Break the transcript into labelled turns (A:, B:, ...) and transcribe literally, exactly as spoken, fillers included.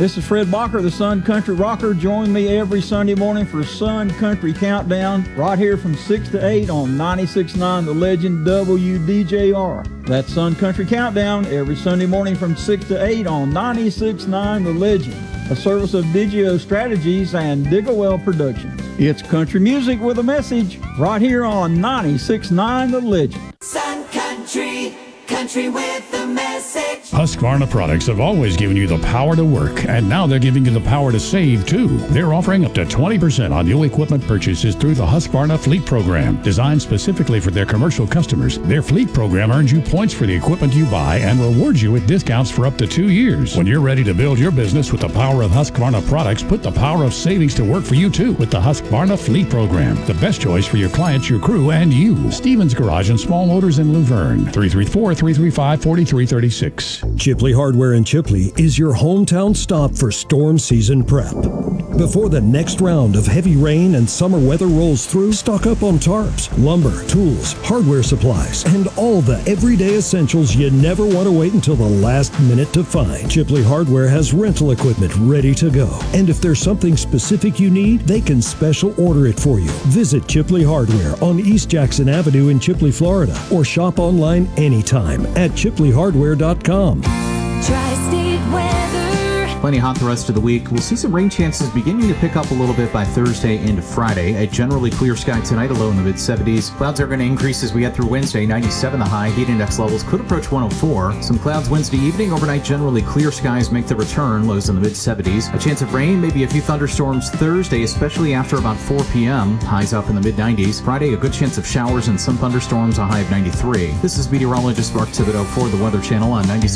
A: This is Fred Bacher, the Sun Country Rocker. Join me every Sunday morning for Sun Country Countdown, right here from six to eight on ninety-six point nine The Legend W D J R. That's Sun Country Countdown every Sunday morning from six to eight on ninety-six point nine The Legend, a service of Digio Strategies and Digawell Productions. It's country music with a message right here on ninety-six point nine The Legend.
B: Sun Country, country with a message.
C: Husqvarna products have always given you the power to work, and now they're giving you the power to save, too. They're offering up to twenty percent on new equipment purchases through the Husqvarna Fleet Program. Designed specifically for their commercial customers, their Fleet Program earns you points for the equipment you buy and rewards you with discounts for up to two years. When you're ready to build your business with the power of Husqvarna products, put the power of savings to work for you, too, with the Husqvarna Fleet Program. The best choice for your clients, your crew, and you. Stevens Garage and Small Motors in Luverne. three three four, three three five, four three three six.
D: Chipley Hardware in Chipley is your hometown stop for storm season prep. Before the next round of heavy rain and summer weather rolls through, stock up on tarps, lumber, tools, hardware supplies, and all the everyday essentials you never want to wait until the last minute to find. Chipley Hardware has rental equipment ready to go. And if there's something specific you need, they can special order it for you. Visit Chipley Hardware on East Jackson Avenue in Chipley, Florida, or shop online anytime at chipley hardware dot com.
B: Tri-State weather.
E: Plenty hot the rest of the week. We'll see some rain chances beginning to pick up a little bit by Thursday into Friday. A generally clear sky tonight, a low in the mid seventies. Clouds are going to increase as we head through Wednesday. ninety-seven the high. Heat index levels could approach one oh four. Some clouds Wednesday evening. Overnight, generally clear skies make the return. Lows in the mid seventies. A chance of rain, maybe a few thunderstorms Thursday, especially after about four p.m. Highs up in the mid nineties. Friday, a good chance of showers and some thunderstorms, a high of ninety-three. This is meteorologist Mark Thibodeau for the Weather Channel on ninety-six.